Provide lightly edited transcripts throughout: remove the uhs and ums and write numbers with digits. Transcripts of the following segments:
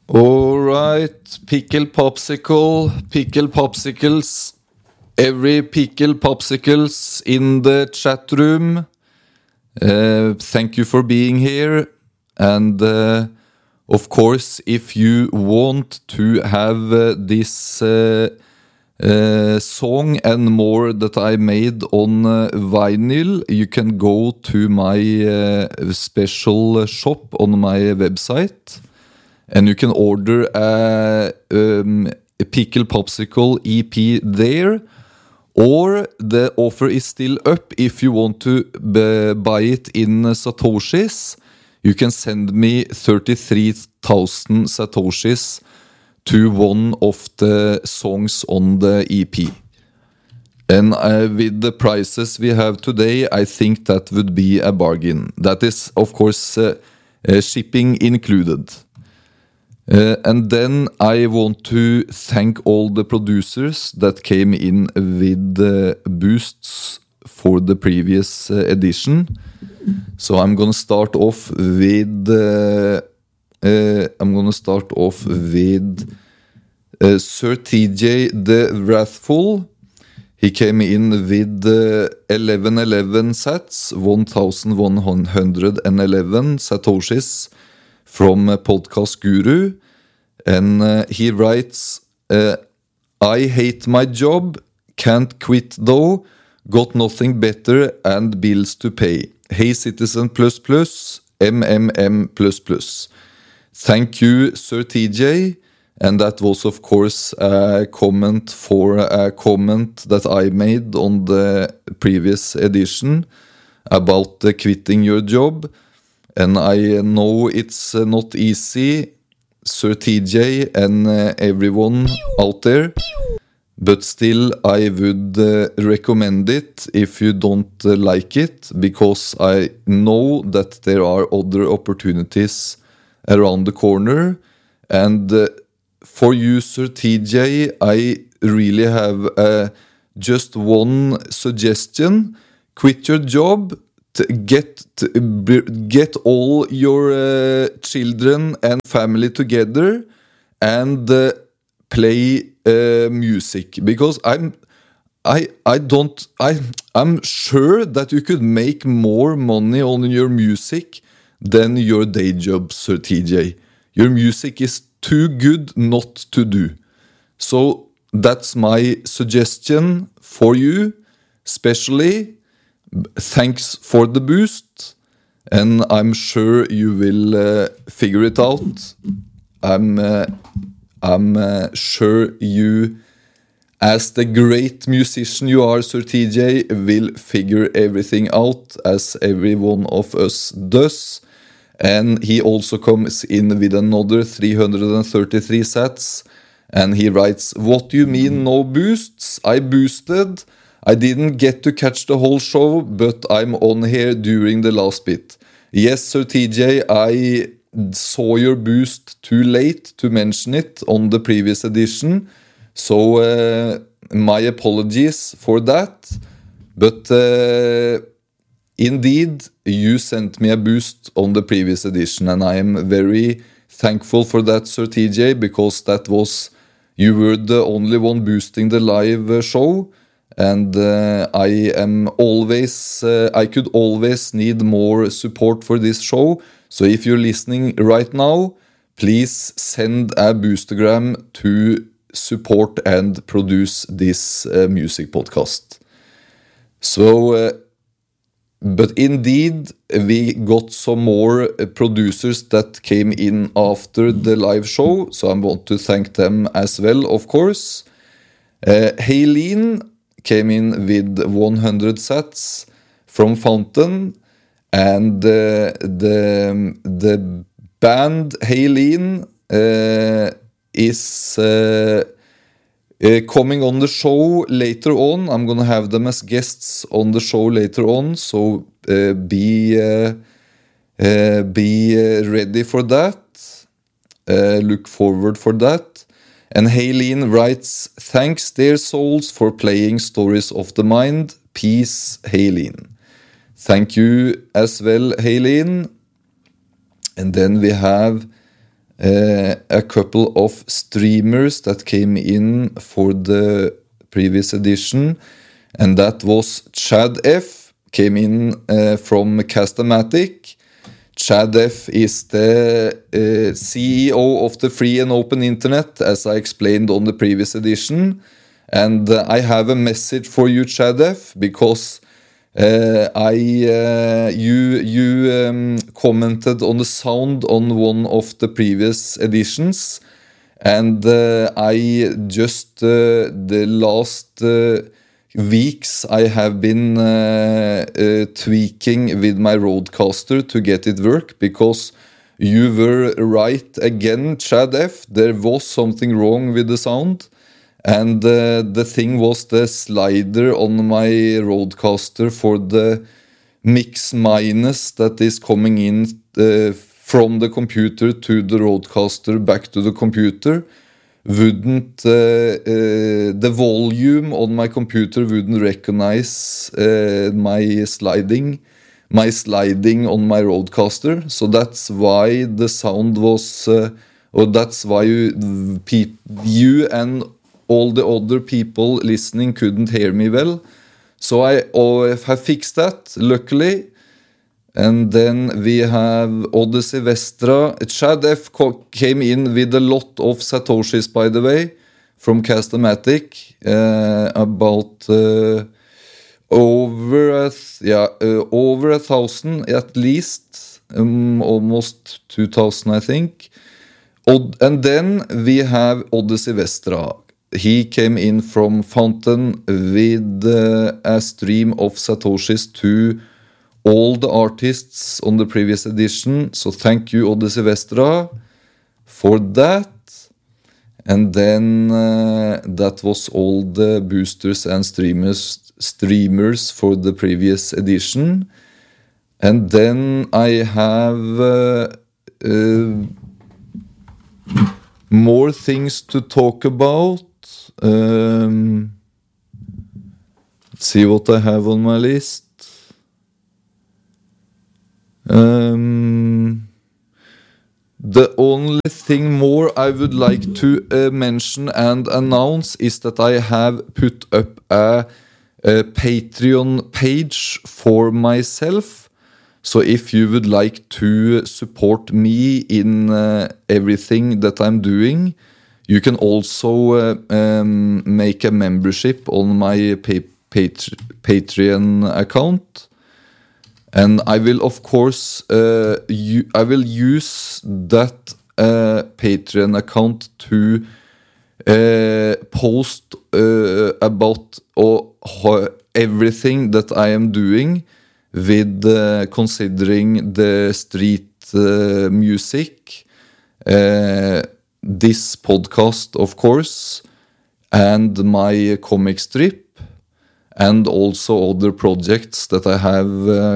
All right, pickle popsicles, every pickle popsicles in the chat room. Thank you for being here. And of course, if you want to have this song and more that I made on vinyl, you can go to my special shop on my website. And you can order a pickle popsicle EP there, or the offer is still up. If you want to buy it in Satoshis, you can send me 33,000 Satoshis to one of the songs on the EP. And with the prices we have today, I think that would be a bargain. That is, of course, shipping included. And then I want to thank all the producers that came in with boosts for the previous edition. So I'm gonna start off with Sir TJ the Wrathful. He came in with 1111 sats, 1111 satoshis from Podcast Guru, and he writes, I hate my job, can't quit though, got nothing better and bills to pay. Hey Citizen++, MMM++. Thank you, Sir TJ. And that was, of course, a comment for a comment that I made on the previous edition about quitting your job. And I know it's not easy, Sir TJ and everyone out there, but still I would recommend it if you don't like it, because I know that there are other opportunities around the corner. And for you, Sir TJ, I really have just one suggestion. Quit your job. Get all your children and family together and play music, because I'm sure that you could make more money on your music than your day job, Sir TJ. Your music is too good not to do. So that's my suggestion for you, especially. Thanks for the boost, and I'm sure you will figure it out. I'm sure you, as the great musician you are, Sir TJ, will figure everything out, as every one of us does. And he also comes in with another 333 sats, and he writes, what do you mean no boosts? I boosted. I didn't get to catch the whole show, but I'm on here during the last bit. Yes, Sir TJ, I saw your boost too late to mention it on the previous edition. So my apologies for that. But indeed, you sent me a boost on the previous edition, and I am very thankful for that, Sir TJ, because that was, you were the only one boosting the live show. And I could always need more support for this show. So if you're listening right now, please send a boostergram to support and produce this music podcast. So, but indeed, we got some more producers that came in after the live show. So I want to thank them as well, of course. Haylene came in with 100 sats from Fountain, and the band Haylene is coming on the show later on. I'm gonna have them as guests on the show later on, so be ready for that. Look forward for that. And Haylene writes, thanks dear souls for playing Stories of the Mind. Peace, Haylene. Thank you as well, Haylene. And then we have a couple of streamers that came in for the previous edition, and that was Chad F. came in from Castamatic. Chad F is the CEO of the free and open internet, as I explained on the previous edition. And I have a message for you, Chad F, because you commented on the sound on one of the previous editions, and I just the last weeks I have been tweaking with my Rodecaster to get it work, because you were right again, Chad F. There was something wrong with the sound. And the thing was the slider on my Rodecaster for the mix minus that is coming in from the computer to the Rodecaster back to the computer wouldn't the volume on my computer wouldn't recognize my sliding on my Rodecaster. So that's why the sound was or that's why you and all the other people listening couldn't hear me well. So I have fixed that, luckily. And then we have Odyssey Vestra. Chad F came in with a lot of Satoshis, by the way, from Castamatic. About over 1,000 at least. Almost 2,000, I think. And then we have Odyssey Vestra. He came in from Fountain with a stream of Satoshis to all the artists on the previous edition. So thank you, Odyssey Vestra, for that. And then that was all the boosters and streamers for the previous edition. And then I have more things to talk about. Let's see what I have on my list. The only thing more I would like to mention and announce is that I have put up a Patreon page for myself. So if you would like to support me in everything that I'm doing, you can also make a membership on my Patreon account. And I will, of course, I will use that Patreon account to post about everything that I am doing with considering the street music, this podcast, of course, and my comic strip, and also other projects that I have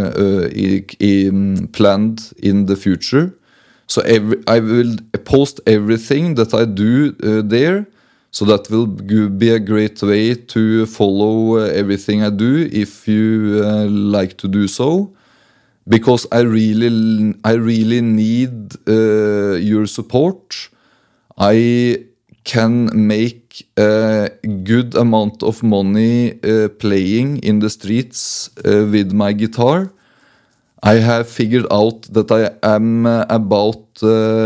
planned in the future. So I will post everything that I do there. So that will be a great way to follow everything I do if you like to do so. Because I really need your support. I can make a good amount of money playing in the streets with my guitar. I have figured out that I am about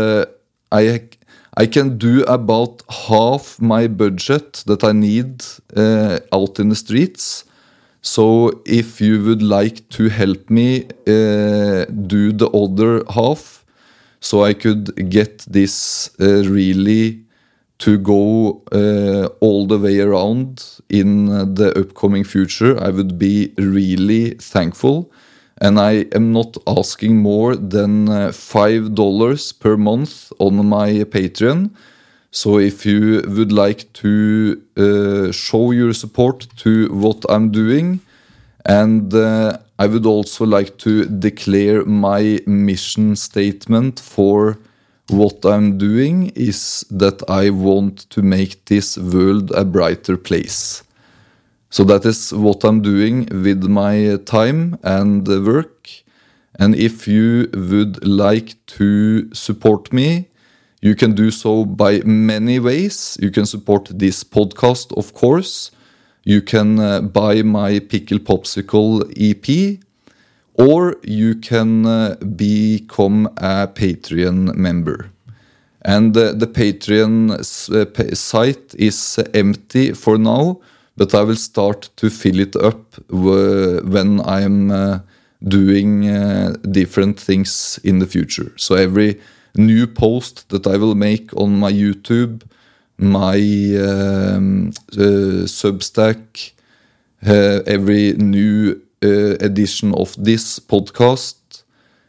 I can do about half my budget that I need out in the streets. So if you would like to help me do the other half, so I could get this really to go all the way around in the upcoming future, I would be really thankful. And I am not asking more than $5 per month on my Patreon. So if you would like to show your support to what I'm doing, and I would also like to declare my mission statement for what I'm doing is that I want to make this world a brighter place. So that is what I'm doing with my time and work. And if you would like to support me, You can do so by many ways. You can support this podcast, of course. You can buy my Pickle Popsicle EP, or you can become a Patreon member. And the Patreon site is empty for now, but I will start to fill it up when I'm doing different things in the future. So every new post that I will make on my YouTube, my Substack, every new edition of this podcast,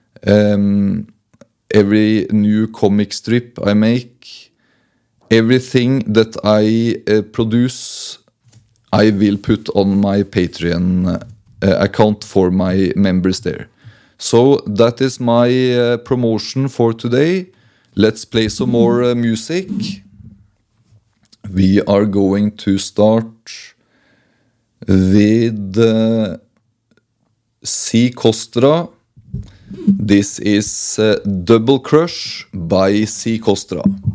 every new comic strip I make, everything that I produce, I will put on my Patreon account for my members there. So that is my promotion for today. Let's play some more music. We are going to start with C. Kostra. This is Double Crush by C. Kostra.